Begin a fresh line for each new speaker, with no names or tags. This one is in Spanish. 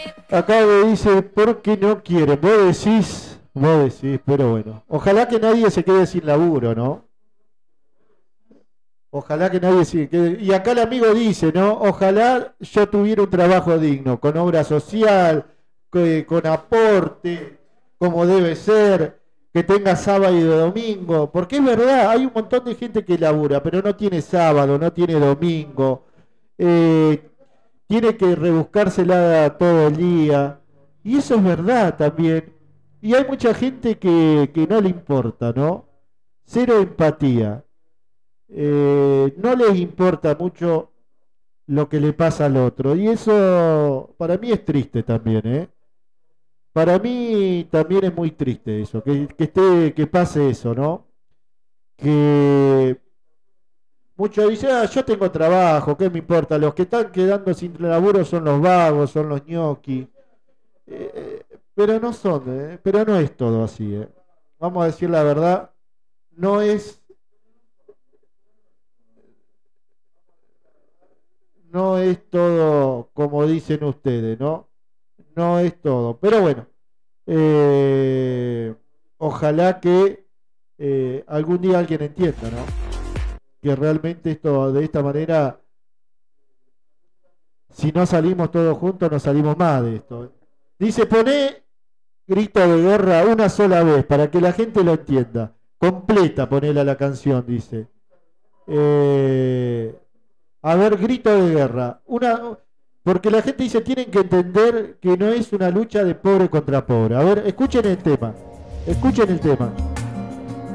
Acá me dice, ¿por qué no quiere? Vos decís, pero bueno. Ojalá que nadie se quede sin laburo, ¿no? Ojalá que nadie se quede. Y acá el amigo dice, ¿no? Ojalá yo tuviera un trabajo digno, con obra social, con aporte, como debe ser, que tenga sábado y domingo. Porque es verdad, hay un montón de gente que labura, pero no tiene sábado, no tiene domingo. eh, Tiene que rebuscársela todo el día. Y eso es verdad también. Y hay mucha gente que no le importa, ¿no? Cero empatía. No les importa mucho lo que le pasa al otro. Y eso para mí es triste también, ¿eh? Para mí también es muy triste eso, que pase eso, ¿no? Que muchos dicen, ah, yo tengo trabajo, ¿qué me importa? Los que están quedando sin laburo son los vagos, son los ñoquis. Pero no son, pero no es todo así, ¿eh? Vamos a decir la verdad, no es, no es todo como dicen ustedes, ¿no? No es todo. Pero bueno, eh, ojalá que algún día alguien entienda, ¿no? Que realmente esto de esta manera, si no salimos todos juntos, no salimos más de esto, ¿eh? Dice, poné grito de guerra una sola vez para que la gente lo entienda. Completa, ponela la canción, dice. Eh, a ver, grito de guerra. Porque la gente dice, tienen que entender que no es una lucha de pobre contra pobre. A ver, escuchen el tema. Escuchen el tema.